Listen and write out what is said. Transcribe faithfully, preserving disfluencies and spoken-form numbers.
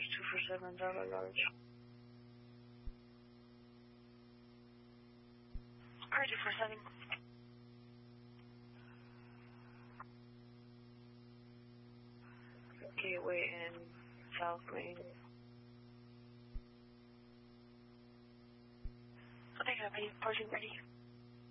Paris two four seven Delta Large. Paris two four seven. Gateway in South Lane. Okay, copy. Parking ready.